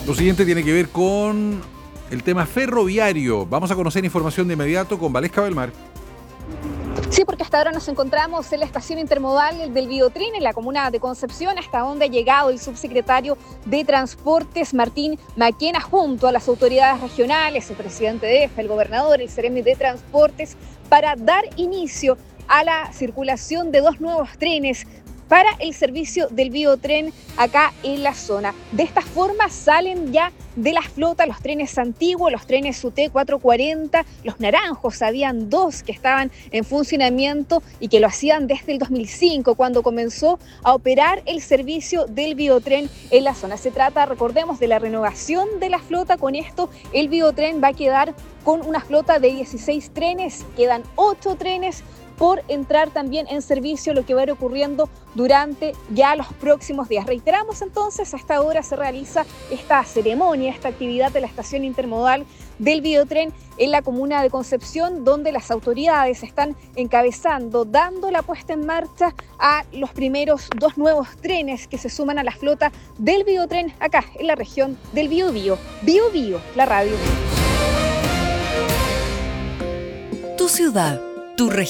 Lo siguiente tiene que ver con el tema ferroviario. Vamos a conocer información de inmediato con Valesca Belmar. Sí, porque hasta ahora nos encontramos en la estación intermodal del Biotren, en la comuna de Concepción, hasta donde ha llegado el subsecretario de Transportes, Martín Maquena, junto a las autoridades regionales, el presidente de EFE, el gobernador, el Seremi de Transportes, para dar inicio a la circulación de 2 nuevos trenes para el servicio del Biotren acá en la zona. De esta forma salen ya de la flota los trenes antiguos, los trenes UT 440, los naranjos. Habían 2 que estaban en funcionamiento y que lo hacían desde el 2005, cuando comenzó a operar el servicio del Biotren en la zona. Se trata, recordemos, de la renovación de la flota. Con esto el Biotren va a quedar con una flota de 16 trenes, quedan 8 trenes por entrar también en servicio, lo que va a ir ocurriendo durante ya los próximos días. Reiteramos entonces, a esta hora se realiza esta ceremonia, esta actividad de la estación intermodal del Biotren en la comuna de Concepción, donde las autoridades están encabezando, dando la puesta en marcha a los primeros 2 nuevos trenes que se suman a la flota del Biotren acá en la región del Biobío. Biobío, la radio. Tu ciudad, tu región.